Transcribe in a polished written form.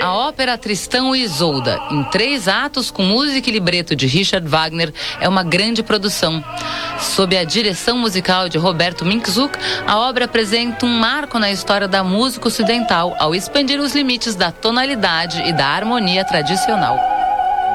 a ópera Tristão e Isolda, em 3 atos com música e libreto de Richard Wagner, é uma grande produção. Sob a direção musical de Roberto Minczuk, a obra apresenta um marco na história da música ocidental ao expandir os limites da tonalidade e da harmonia tradicional.